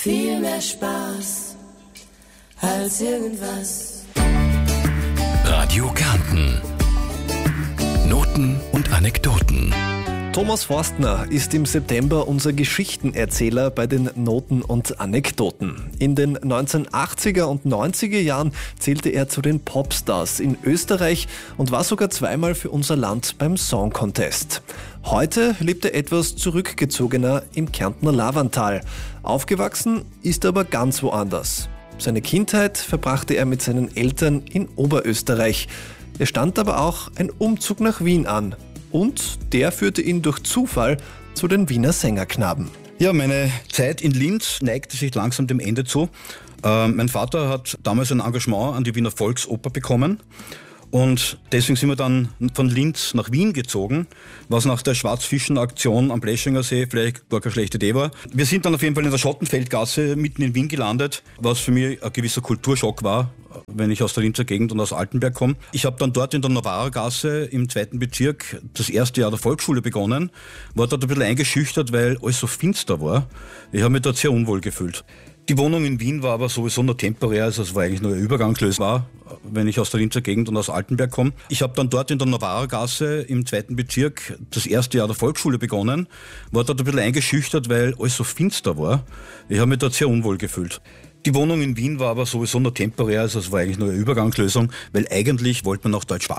viel mehr Spaß als irgendwas. Radio Kärnten. Noten und Anekdoten. Thomas Forstner ist im September unser Geschichtenerzähler bei den Noten und Anekdoten. In den 1980er und 90er Jahren zählte er zu den Popstars in Österreich und war sogar zweimal für unser Land beim Song Contest. Heute lebt er etwas zurückgezogener im Kärntner Lavantal. Aufgewachsen ist er aber ganz woanders. Seine Kindheit verbrachte er mit seinen Eltern in Oberösterreich. Es stand aber auch ein Umzug nach Wien an. Und der führte ihn durch Zufall zu den Wiener Sängerknaben. Ja, meine Zeit in Linz neigte sich langsam dem Ende zu. Mein Vater hat damals ein Engagement an die Wiener Volksoper bekommen. Und deswegen sind wir dann von Linz nach Wien gezogen, was nach der Schwarzfischen-Aktion am Bleschinger See vielleicht gar keine schlechte Idee war. Wir sind dann auf jeden Fall in der Schottenfeldgasse mitten in Wien gelandet, was für mich ein gewisser Kulturschock war, wenn ich aus der Linzer Gegend und aus Altenberg komme. Ich habe dann dort in der Novara-Gasse im 2. Bezirk das erste Jahr der Volksschule begonnen, war dort ein bisschen eingeschüchtert, weil alles so finster war. Ich habe mich dort sehr unwohl gefühlt. Die Wohnung in Wien war aber sowieso nur temporär, also es war eigentlich nur eine Übergangslösung, wenn ich aus der Linzer Gegend und aus Altenberg komme. Ich habe dann dort in der Novara-Gasse im 2. Bezirk das erste Jahr der Volksschule begonnen, war dort ein bisschen eingeschüchtert, weil alles so finster war. Ich habe mich dort sehr unwohl gefühlt. Die Wohnung in Wien war aber sowieso nur temporär, also es war eigentlich nur eine Übergangslösung, weil eigentlich wollte man nach Deutsch